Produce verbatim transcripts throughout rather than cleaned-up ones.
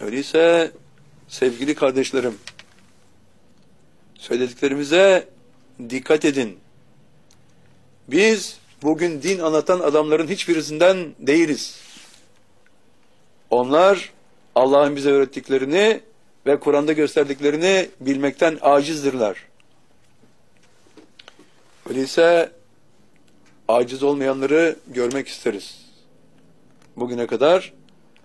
Öyleyse sevgili kardeşlerim, söylediklerimize dikkat edin. Biz bugün din anlatan adamların hiçbirisinden değiliz. Onlar Allah'ın bize öğrettiklerini ve Kur'an'da gösterdiklerini bilmekten acizdirler. Öyleyse aciz olmayanları görmek isteriz. Bugüne kadar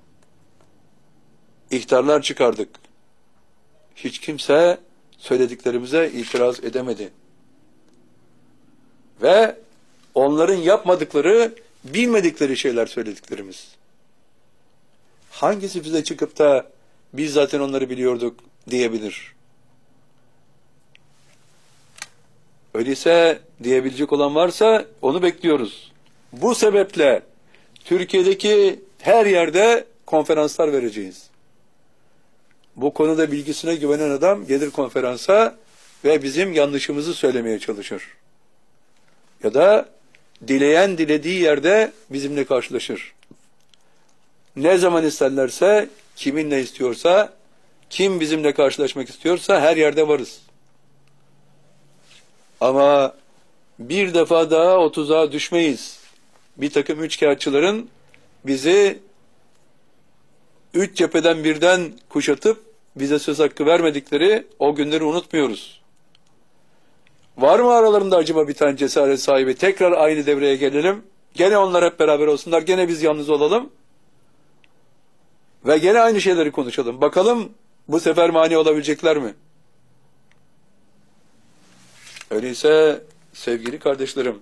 ihtarlar çıkardık. Hiç kimse söylediklerimize itiraz edemedi. Ve onların yapmadıkları, bilmedikleri şeyler söylediklerimiz. Hangisi bize çıkıp da biz zaten onları biliyorduk diyebilir? Öyleyse diyebilecek olan varsa onu bekliyoruz. Bu sebeple Türkiye'deki her yerde konferanslar vereceğiz. Bu konuda bilgisine güvenen adam gelir konferansa ve bizim yanlışımızı söylemeye çalışır. Ya da dileyen dilediği yerde bizimle karşılaşır. Ne zaman isterlerse, kiminle istiyorsa, kim bizimle karşılaşmak istiyorsa her yerde varız. Ama bir defa daha o tuzağa düşmeyiz. Bir takım üçkağıtçıların bizi üç cepheden birden kuşatıp bize söz hakkı vermedikleri o günleri unutmuyoruz. Var mı aralarında acaba bir tane cesaret sahibi? Tekrar aynı devreye gelelim. Gene onlar hep beraber olsunlar. Gene biz yalnız olalım. Ve gene aynı şeyleri konuşalım. Bakalım bu sefer mani olabilecekler mi? Öyleyse sevgili kardeşlerim,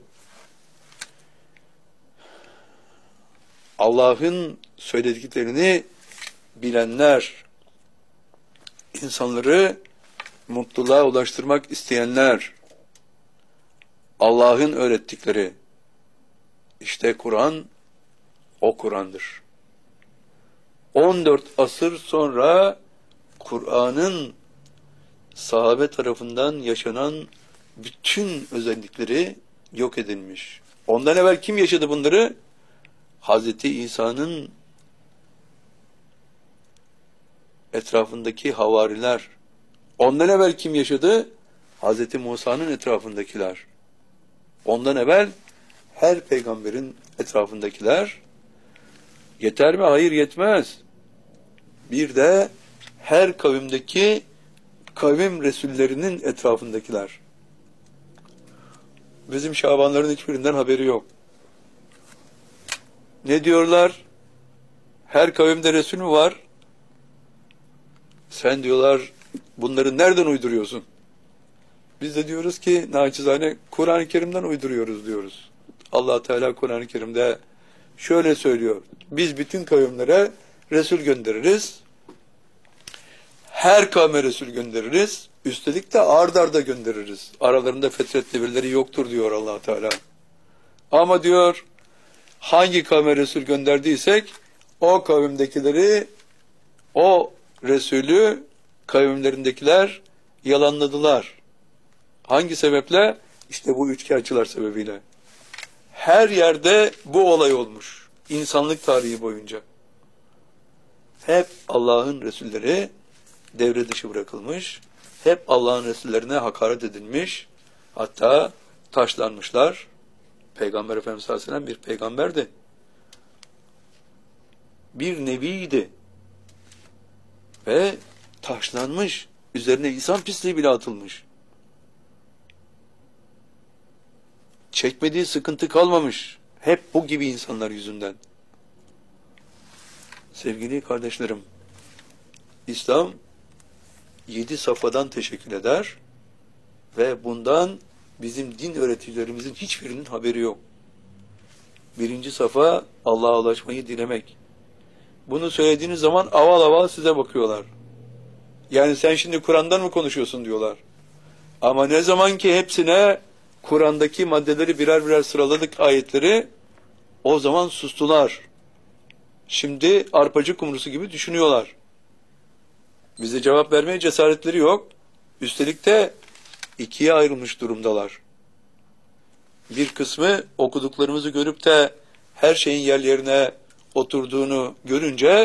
Allah'ın söylediklerini bilenler, insanları mutluluğa ulaştırmak isteyenler, Allah'ın öğrettikleri, işte Kur'an, o Kur'an'dır. on dört asır sonra Kur'an'ın sahabe tarafından yaşanan bütün özellikleri yok edilmiş. Ondan evvel kim yaşadı bunları? Hazreti İsa'nın etrafındaki havariler. Ondan evvel kim yaşadı? Hazreti Musa'nın etrafındakiler. Ondan evvel her peygamberin etrafındakiler. Yeter mi? Hayır, yetmez. Bir de her kavimdeki kavim resullerinin etrafındakiler. Bizim Şabanların hiçbirinden haberi yok. Ne diyorlar? Her kavimde Resul mü var? Sen diyorlar bunları nereden uyduruyorsun? Biz de diyoruz ki naçizane Kur'an-ı Kerim'den uyduruyoruz diyoruz. Allah Teala Kur'an-ı Kerim'de şöyle söylüyor. Biz bütün kavimlere Resul göndeririz. Her kavme Resul göndeririz. Üstelik de ard arda göndeririz. Aralarında fetret devirleri yoktur diyor Allah Teala. Ama diyor hangi kavme Resul gönderdiysek o kavimdekileri, o Resulü kavimlerindekiler yalanladılar. Hangi sebeple? İşte bu üçkağıtçılar sebebiyle. Her yerde bu olay olmuş. İnsanlık tarihi boyunca. Hep Allah'ın Resulleri devre dışı bırakılmış. Hep Allah'ın Resullerine hakaret edilmiş. Hatta taşlanmışlar. Peygamber Efendimiz sallallahu aleyhi ve sellem bir peygamberdi. Bir nebiydi. Ve taşlanmış. Üzerine insan pisliği bile atılmış. Çekmediği sıkıntı kalmamış. Hep bu gibi insanlar yüzünden. Sevgili kardeşlerim, İslam yedi safhadan teşekkür eder ve bundan bizim din öğreticilerimizin hiçbirinin haberi yok. Birinci safa Allah'a ulaşmayı dilemek. Bunu söylediğiniz zaman aval aval size bakıyorlar. Yani sen şimdi Kur'an'dan mı konuşuyorsun diyorlar. Ama ne zaman ki hepsine Kur'an'daki maddeleri birer birer sıraladık ayetleri, o zaman sustular. Şimdi arpacı kumrusu gibi düşünüyorlar. Bize cevap vermeye cesaretleri yok. Üstelik de ikiye ayrılmış durumdalar. Bir kısmı okuduklarımızı görüp de her şeyin yer yerine oturduğunu görünce